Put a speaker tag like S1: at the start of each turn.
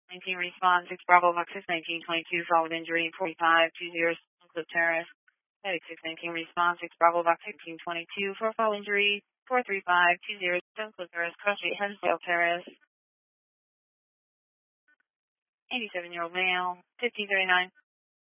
S1: 19 response, 6 Bravo Voxis 1922, fall with injury 4520 Cliff Terrace. Medic 619 response, 6 Bravo Voxis 1922, for fall injury 43520 Cliff Terrace, Cross Street, Hensdale Terrace. 87-year-old male, 1539.